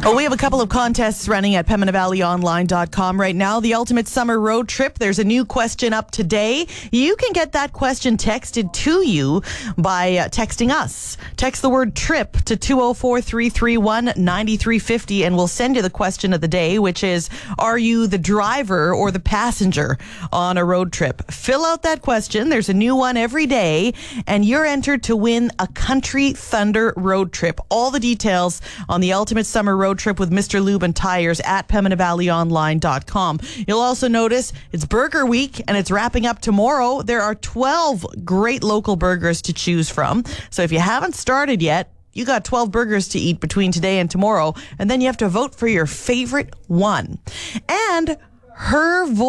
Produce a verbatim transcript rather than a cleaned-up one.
Oh, we have a couple of contests running at Pembina Valley Online dot com right now. The Ultimate Summer Road Trip. There's a new question up today. You can get that question texted to you by uh, texting us. Text the word TRIP to two oh four, three three one, nine three five oh, and we'll send you the question of the day, which is, are you the driver or the passenger on a road trip? Fill out that question. There's a new one every day, and you're entered to win a Country Thunder road trip. All the details on the Ultimate Summer Road Trip with Mister Lube and Tires at Pembina Valley Online dot com. You'll also notice it's Burger Week and it's wrapping up tomorrow. There are twelve great local burgers to choose from. So if you haven't started yet, you got twelve burgers to eat between today and tomorrow, and then you have to vote for your favorite one. And her voice